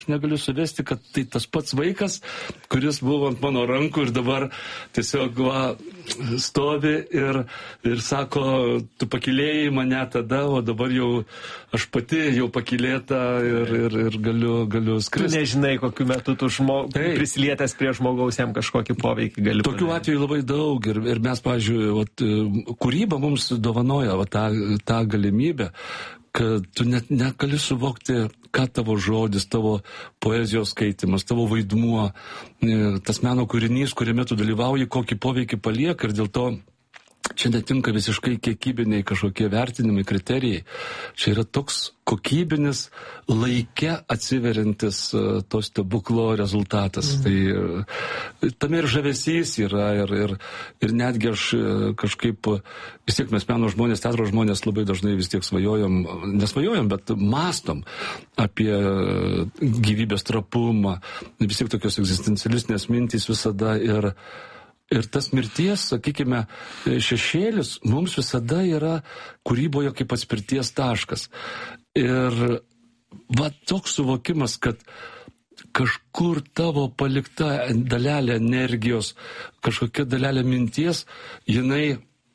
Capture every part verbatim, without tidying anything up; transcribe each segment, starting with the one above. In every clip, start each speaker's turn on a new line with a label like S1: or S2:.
S1: negaliu suvesti, kad tai tas pats vaikas, kuris buvo ant mano rankų ir dabar tiesiog va, stovi ir, ir sako, tu pakilėjai mane tada, o dabar jau aš pati jau pakilėta ir, ir, ir galiu, galiu skristi.
S2: Tu nežinai, kokiu metu tu žmog... prisilietęs prie žmogaus jam kažkokį poveikį gali.
S1: Tokių atvejų labai daug ir, ir mes, pavyzdžiui, vat, kūryba mums dovanoja vat, tą, tą galimybę, kad tu net negali suvokti, ką tavo žodis, tavo poezijos skaitimas, tavo vaidmuo, tas meno kūrinys, kuriame tu dalyvauji, kokį poveikį palieka ir dėl to čia netinka visiškai kiekybiniai kažkokie vertinimai, kriterijai. Čia yra toks kokybinis, laike atsiverintis to stebuklo rezultatas. Mm. Tai tame ir žavesys yra ir, ir, ir netgi aš kažkaip, vis tiek mes meno žmonės, teatro žmonės labai dažnai vis tiek svajojam, nesvajojam, bet mastom apie gyvybės trapumą, vis tiek tokios egzistencialistinės mintys visada ir Ir tas mirties, sakykime, šešėlis mums visada yra kūryboje kaip atspirties taškas. Ir va toks suvokimas, kad kažkur tavo palikta dalelė energijos, kažkokia dalelė minties, jinai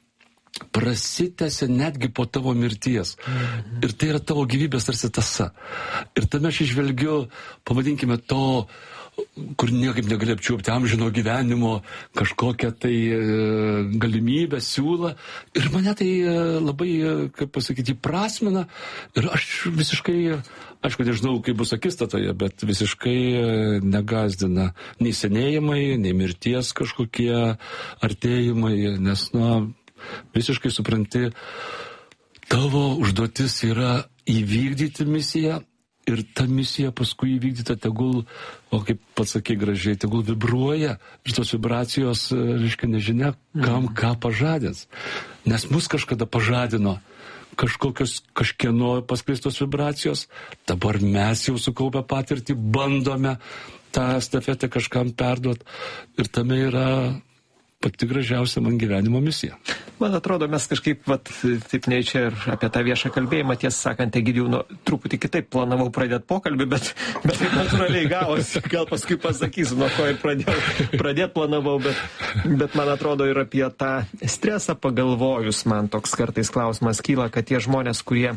S1: prasitęsia netgi po tavo mirties. Mhm. Ir tai yra tavo gyvybės tarsi tąsa. Ir tame aš išvelgiu, pavadinkime to, kur niekaip negali apčiuopti amžino gyvenimo, kažkokią tai e, galimybę, siūlą. Ir mane tai e, labai, e, kaip pasakyti, prasmina. Ir aš visiškai, aišku, nežinau, kaip bus akistatoje, bet visiškai e, negazdina nei senėjimai, nei mirties kažkokie artėjimai, nes, na, visiškai supranti, tavo užduotis yra įvykdyti misiją. Ir ta misija paskui įvykdyta tegul, o kaip pats sakė gražiai, tegul vibruoja. Ir tos vibracijos, reiškia, nežinia, kam ką pažadins. Nes mus kažkada pažadino kažkokios kažkieno paskleistos vibracijos. Dabar mes jau sukaupę patirtį, bandome tą estafetę kažkam perduoti. Ir tame yra pati gražiausia man gyvenimo misija.
S2: Man atrodo, mes kažkaip, vat, taip nei čia ir apie tą viešą kalbėjimą, tiesą sakant, Egidijau, nu, truputį kitaip planavau pradėti pokalbį, bet, bet taip natūraliai gavosi, gal paskui pasakysiu, nuo ko ir pradėjau, pradėti planavau, bet, bet man atrodo ir apie tą stresą pagalvojus, man toks kartais klausimas kyla, kad tie žmonės, kurie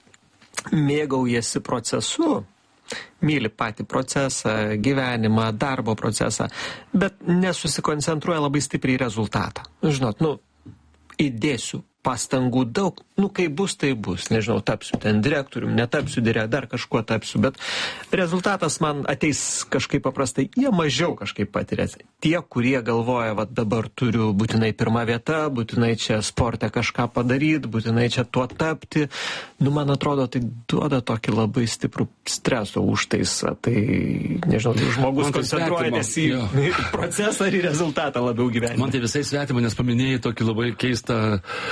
S2: mėgaujasi procesu, myli patį procesą, gyvenimą, darbo procesą, bet nesusikoncentruoja labai stipriai į rezultatą. Žinot, nu, įdėsiu pastangų daug, nu kai bus, tai bus, nežinau, tapsiu ten direktorium, netapsiu direkt, dar kažkuo tapsiu, bet rezultatas man ateis kažkaip paprastai, jie mažiau kažkaip patiria. Tie, kurie galvoja, va dabar turiu būtinai pirmą vietą, būtinai čia sporte kažką padaryti, būtinai čia tuo tapti, nu man atrodo, tai duoda tokį labai stiprų streso užtaisą, tai nežinau, žmogus koncentruojatės į jo. Procesą ar į rezultatą labiau gyvenime.
S1: Man tai visai svetima, nes paminėjai tokį labai keistą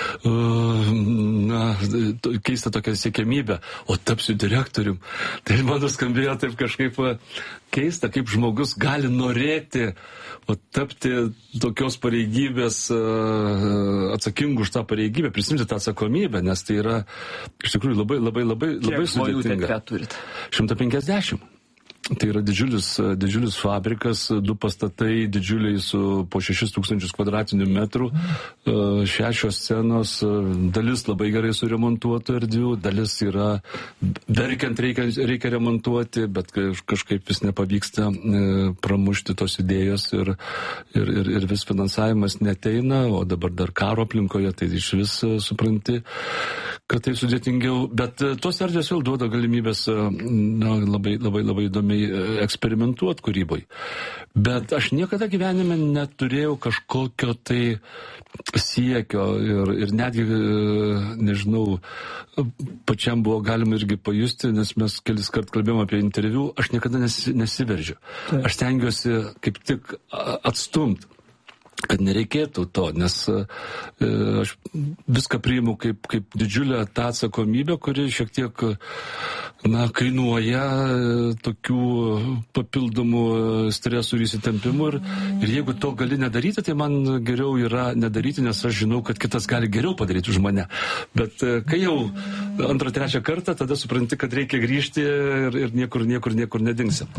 S1: na, keista tokia siekiamybė, o tapsiu direktorium. Tai man skambėjo taip kažkaip keista, kaip žmogus gali norėti o tapti tokios pareigybės, atsakingų už tą pareigybę, prisimti tą atsakomybę, nes tai yra iš tikrųjų labai, labai, labai, labai sudėtinga. šimtas penkiasdešimt. Tai yra didžiulis, didžiulis fabrikas, du pastatai didžiuliai su po šešis tūkstančius kvadratinių metrų, šešios scenos, dalis labai gerai suremontuotų erdvių, dalis yra verkiant reikia, reikia remontuoti, bet kažkaip vis nepavyksta pramušti tos idėjos ir, ir, ir, ir vis finansavimas neteina, o dabar dar karo aplinkoje, tai iš vis supranti, kad tai sudėtingiau, bet tos erdvės vėl duoda galimybės na, labai, labai, labai įdomiai eksperimentuoti kūryboj. Bet aš niekada gyvenime neturėjau kažkokio tai siekio ir, ir netgi, nežinau, pačiam buvo galima irgi pajusti, nes mes kelis kart kalbėjom apie interviu, aš niekada nesi, nesiveržiu. Aš stengiuosi kaip tik atstumti. kad nereikėtų to, nes e, aš viską priimu kaip, kaip didžiulę tą atsakomybę, kuri šiek tiek, na, kainuoja tokių papildomų stresų ir įsitempimų. Ir, ir jeigu to gali nedaryti, tai man geriau yra nedaryti, nes aš žinau, kad kitas gali geriau padaryti už mane. Bet e, kai jau antrą, trečią kartą, tada supranti, kad reikia grįžti ir, ir niekur, niekur, niekur nedingsi.